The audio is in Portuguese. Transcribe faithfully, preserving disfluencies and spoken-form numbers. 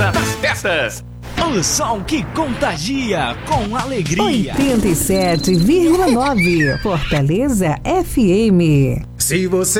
Festa das Festas. O som que contagia com alegria. oitenta e sete vírgula nove Fortaleza F M. Se você